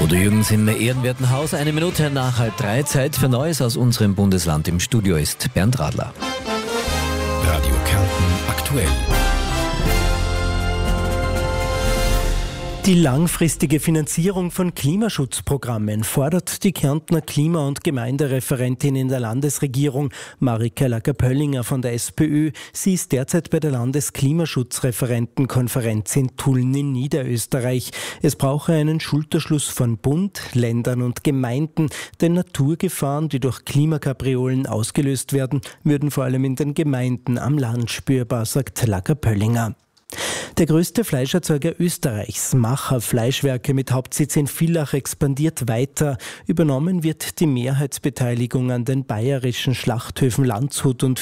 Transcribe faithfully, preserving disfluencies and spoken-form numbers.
Oder Jürgens im ehrenwerten Haus. Eine Minute nach halb drei. Zeit für Neues aus unserem Bundesland. Im Studio ist Bernd Radler. Radio Kärnten aktuell. Die langfristige Finanzierung von Klimaschutzprogrammen fordert die Kärntner Klima- und Gemeindereferentin in der Landesregierung, Marika Lacker-Pöllinger von der SPÖ. Sie ist derzeit bei der Landesklimaschutzreferentenkonferenz in Tulln in Niederösterreich. Es brauche einen Schulterschluss von Bund, Ländern und Gemeinden, denn Naturgefahren, die durch Klimakapriolen ausgelöst werden, würden vor allem in den Gemeinden am Land spürbar, sagt Lacker-Pöllinger. Der größte Fleischerzeuger Österreichs, Macher Fleischwerke mit Hauptsitz in Villach, expandiert weiter. Übernommen wird die Mehrheitsbeteiligung an den bayerischen Schlachthöfen Landshut und